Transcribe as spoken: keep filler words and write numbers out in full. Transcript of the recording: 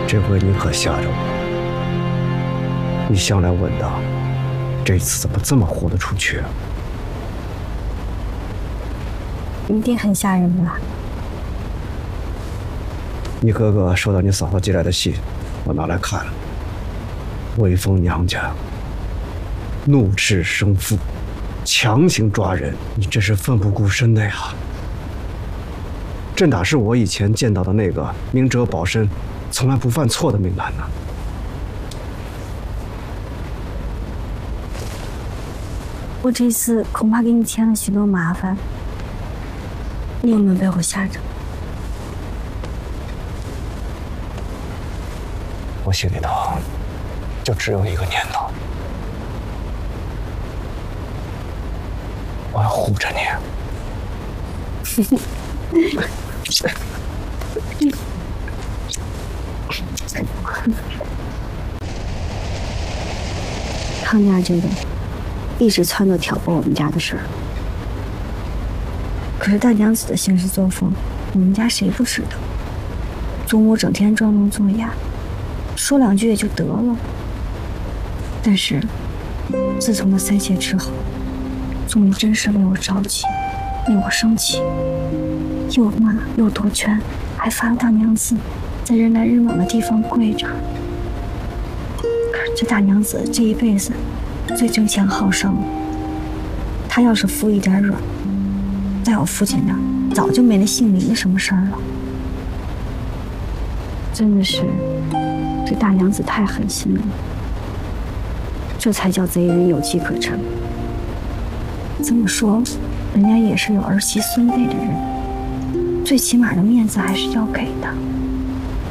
这回你可吓着我！你向来稳当，这次怎么这么豁得出去啊？ 一定很吓人吧？ 你哥哥收到你嫂嫂寄来的信，我拿来看了。威风娘家，怒斥生父，强行抓人，你这是奋不顾身的呀！这哪是我以前见到的那个明哲保身、从来不犯错的命男呢？ 我这次恐怕给你添了许多麻烦，你有没有被我吓着？ 我心里头就只有一个念头，我要护着你。 康家这个一直撺掇挑拨我们家的事儿，可是大娘子的行事作风，我们家谁不知道？祖母整天装聋作哑，说两句也就得了。但是自从那三谢之后，祖母真是为我着急，为我生气，又骂又夺权，还罚大娘子在人来人往的地方跪着。可是这大娘子这一辈子最争强好胜，她要是服一点软，在我父亲那儿早就没那姓李的什么事儿了。真的是这大娘子太狠心了，这才叫贼人有机可乘。这么说，人家也是有儿媳孙辈的人，最起码的面子还是要给的。